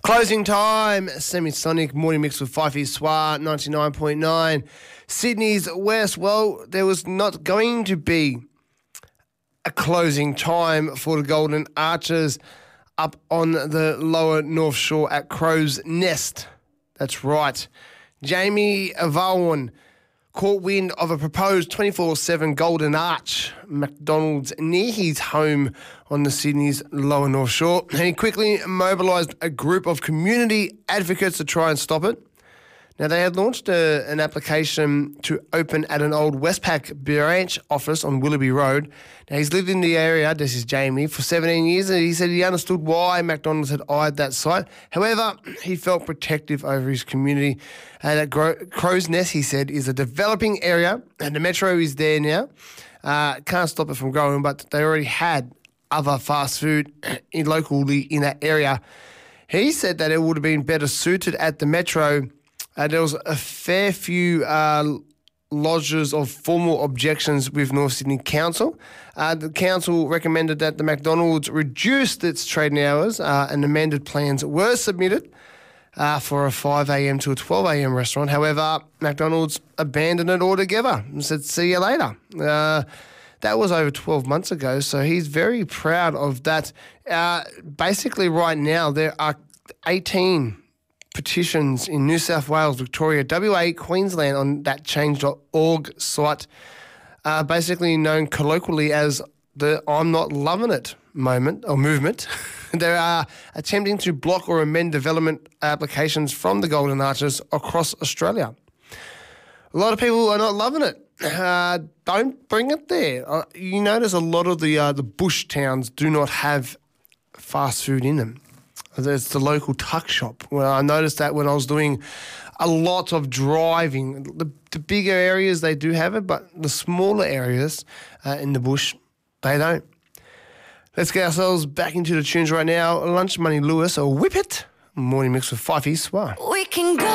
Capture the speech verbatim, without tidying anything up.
Closing time, Semisonic Morning Mix with Fifey Swar, ninety-nine point nine. Sydney's West, well, there was not going to be a closing time for the Golden Arches up on the lower North Shore at Crow's Nest. That's right. Jamie Vaughan caught wind of a proposed twenty-four seven Golden Arch McDonald's near his home on the Sydney's lower North Shore, and he quickly mobilised a group of community advocates to try and stop it. Now, they had launched a, an application to open at an old Westpac branch office on Willoughby Road. Now, he's lived in the area, this is Jamie, for seventeen years, and he said he understood why McDonald's had eyed that site. However, he felt protective over his community. And at Gro- Crow's Nest, he said, is a developing area, and the metro is there now. Uh, can't stop it from growing, but they already had other fast food in locally in that area. He said that it would have been better suited at the metro. Uh, there was a fair few uh, lodges of formal objections with North Sydney Council. Uh, the council recommended that the McDonald's reduced its trading hours uh, and amended plans were submitted uh, for a five a.m. to a twelve a.m. restaurant. However, McDonald's abandoned it altogether and said, see you later. Uh, that was over twelve months ago, so he's very proud of that. Uh, basically, right now, there are eighteen petitions in New South Wales, Victoria, W A, Queensland on that change dot org site, uh, basically known colloquially as the I'm not loving it moment or movement. They are attempting to block or amend development applications from the Golden Arches across Australia. A lot of people are not loving it. Uh, don't bring it there. Uh, you notice a lot of the uh, the bush towns do not have fast food in them. It's the local tuck shop. Well, I noticed that when I was doing a lot of driving. The, the bigger areas, they do have it, but the smaller areas uh, in the bush, they don't. Let's get ourselves back into the tunes right now. Lunch Money Lewis, or Whip It. Morning Mix with Fifey Swar. We can go.